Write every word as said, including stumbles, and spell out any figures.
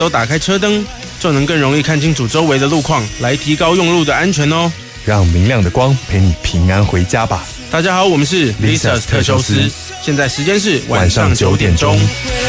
都打开车灯，就能更容易看清楚周围的路况，来提高用路的安全哦。 让明亮的光陪你平安回家吧。 大家好，我们是 Lisa's 特修斯，现在时间是晚上九点钟。